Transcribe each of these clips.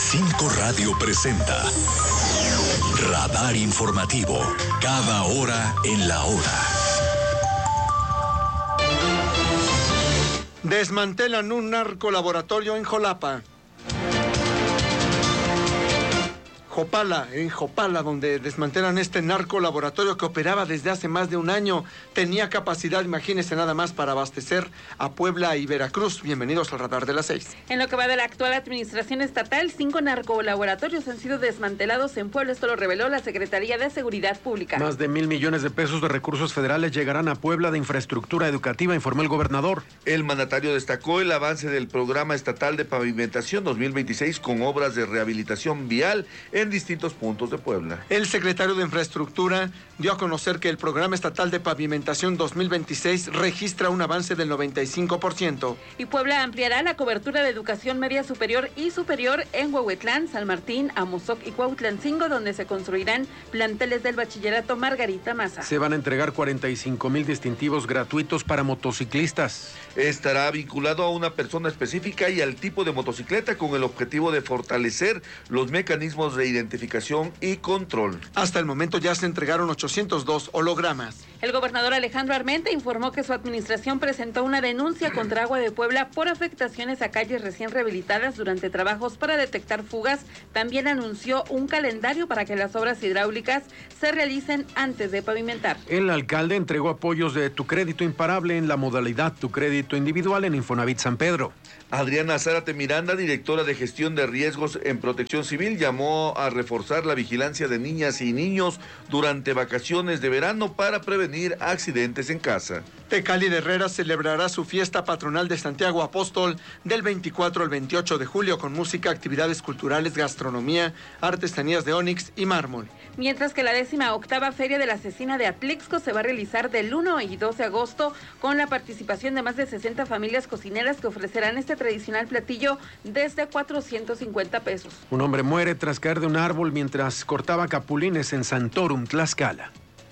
5 Radio presenta Radar Informativo, cada hora en la hora. Desmantelan un narcolaboratorio en Jopala, en Jopala, donde desmantelan este narcolaboratorio que operaba desde hace más de un año. Tenía capacidad, imagínense nada más, para abastecer a Puebla y Veracruz. Bienvenidos al Radar de las 6. En lo que va de la actual administración estatal, 5 narcolaboratorios han sido desmantelados en Puebla. Esto lo reveló la Secretaría de Seguridad Pública. Más de 1,000 millones de pesos de recursos federales llegarán a Puebla de infraestructura educativa, informó el gobernador. El mandatario destacó el avance del Programa Estatal de Pavimentación 2026 con obras de rehabilitación vial en distintos puntos de Puebla. El secretario de Infraestructura dio a conocer que el Programa Estatal de Pavimentación 2026 registra un avance del 95%. Y Puebla ampliará la cobertura de educación media superior y superior en Huehuetlán, San Martín, Amozoc y Cuautlancingo, donde se construirán planteles del bachillerato Margarita Maza. Se van a entregar 45,000 distintivos gratuitos para motociclistas. Estará vinculado a una persona específica y al tipo de motocicleta con el objetivo de fortalecer los mecanismos de identificación y control. Hasta el momento ya se entregaron 802 hologramas. El gobernador Alejandro Armenta informó que su administración presentó una denuncia contra Agua de Puebla por afectaciones a calles recién rehabilitadas durante trabajos para detectar fugas. También anunció un calendario para que las obras hidráulicas se realicen antes de pavimentar. El alcalde entregó apoyos de Tu Crédito Imparable en la modalidad Tu Crédito Individual en Infonavit San Pedro. Adriana Zárate Miranda, directora de gestión de riesgos en Protección Civil, llamó a reforzar la vigilancia de niñas y niños durante vacaciones de verano para prevenir accidentes en casa. Tecali de Herrera celebrará su fiesta patronal de Santiago Apóstol del 24 al 28 de julio con música, actividades culturales, gastronomía, artesanías de ónix y mármol. Mientras que la 18ª Feria de la Cecina de Atlixco se va a realizar del 1 y 2 de agosto con la participación de más de 60 familias cocineras que ofrecerán este tradicional platillo desde 450 pesos. Un hombre muere tras caer de un árbol mientras cortaba capulines en Santorum, Tlaxcala.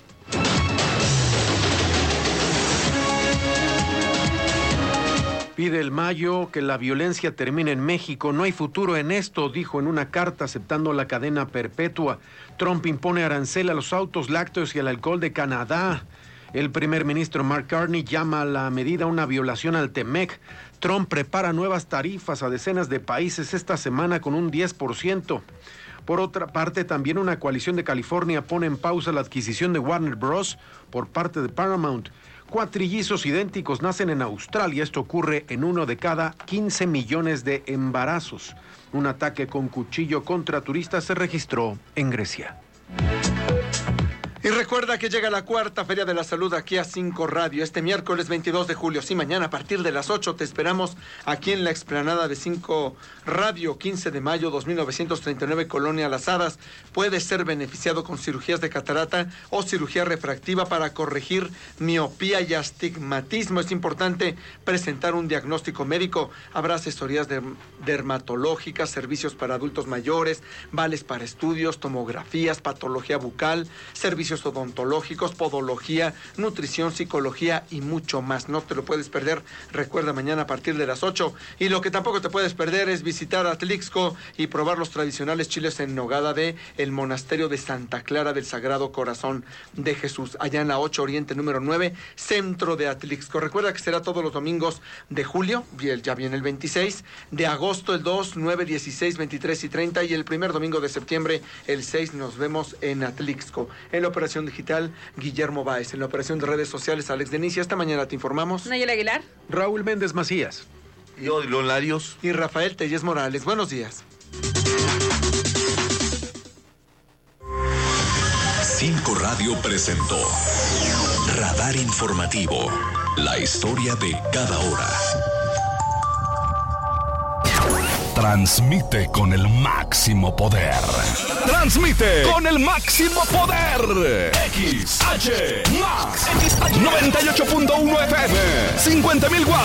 Pide el Mayo que la violencia termine en México. No hay futuro en esto, dijo en una carta aceptando la cadena perpetua. Trump impone arancel a los autos lácteos y al alcohol de Canadá. El primer ministro Mark Carney llama a la medida una violación al TEMEC. Trump prepara nuevas tarifas a decenas de países esta semana con un 10%. Por otra parte, también una coalición de California pone en pausa la adquisición de Warner Bros. Por parte de Paramount. Cuatrillizos idénticos nacen en Australia. Esto ocurre en 1 de cada 15 millones de embarazos. Un ataque con cuchillo contra turistas se registró en Grecia. Y recuerda que llega la 4ª Feria de la Salud aquí a 5 Radio, este miércoles 22 de julio. Sí, mañana a partir de las 8 te esperamos aquí en la explanada de 5 Radio, 15 de mayo 2939, Colonia Las Hadas. Puedes ser beneficiado con cirugías de catarata o cirugía refractiva para corregir miopía y astigmatismo. Es importante presentar un diagnóstico médico. Habrá asesorías dermatológicas, servicios para adultos mayores, vales para estudios, tomografías, patología bucal, servicios odontológicos, podología, nutrición, psicología y mucho más. No te lo puedes perder. Recuerda, mañana a partir de las 8. Y lo que tampoco te puedes perder es visitar Atlixco y probar los tradicionales chiles en nogada de el Monasterio de Santa Clara del Sagrado Corazón de Jesús, allá en la 8 Oriente número 9, centro de Atlixco. Recuerda que será todos los domingos de julio, ya viene el 26, de agosto el 2, 9, 16, 23 y 30, y el primer domingo de septiembre, el 6, nos vemos en Atlixco. En la operación digital, Guillermo Báez. En la operación de redes sociales, Alex Denicia. Esta mañana te informamos Nayel Aguilar, Raúl Méndez Macías y Odilon Larios y Rafael Telles Morales. Buenos días. 5 Radio presentó Radar Informativo, la historia de cada hora. Transmite con el máximo poder. Transmite con el máximo poder. XH Max 98.1 FM, 50,000 watts.